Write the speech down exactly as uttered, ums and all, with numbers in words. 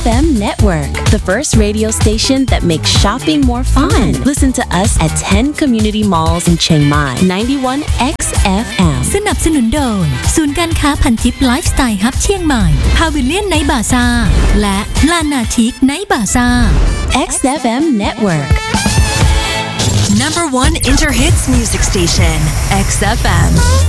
F M Network, the first radio station that makes shopping more fun. Listen to us at ten community malls in Chiang Mai, ninety-one X F M. สนับสนุนโดยศูนย์การค้าพันทิปไลฟ์สไตล์ฮับเชียงใหม่พาวิเลียนไนท์บาซ่าและลานาทิกไนท์บาซ่า X F M Network. Number one Inter Hits music station, X F M.